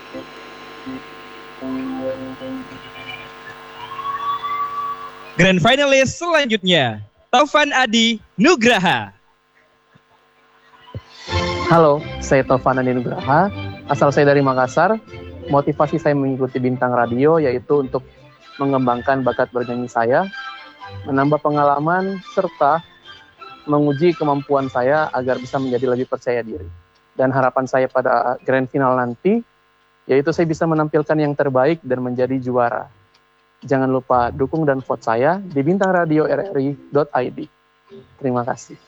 Grand finalis selanjutnya, Taufan Adi Nugraha. Halo, saya Taufan Adi Nugraha. Asal saya dari Makassar. Motivasi saya mengikuti Bintang Radio yaitu untuk mengembangkan bakat bernyanyi saya, menambah pengalaman, serta menguji kemampuan saya agar bisa menjadi lebih percaya diri. Dan harapan saya pada grand final nanti, yaitu saya bisa menampilkan yang terbaik dan menjadi juara. Jangan lupa dukung dan vote saya di bintangradio.rri.id. Terima kasih.